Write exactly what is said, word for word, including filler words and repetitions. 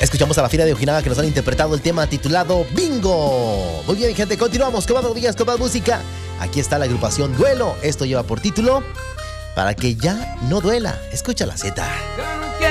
Escuchamos a la Fira de Ojinaga que nos han interpretado el tema titulado Bingo. Muy bien, gente, continuamos con más noticias, con más música. Aquí está la agrupación Duelo. Esto lleva por título Para que ya no duela. Escucha la Z.